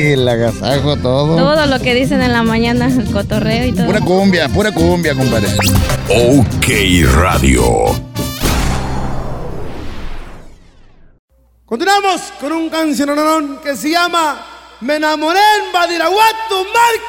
el agasajo, todo. Todo lo que dicen en la mañana, el cotorreo y todo. Pura cumbia, compadre. OK Radio. Continuamos con un canciononón que se llama Me enamoré en Badiraguato, Marco.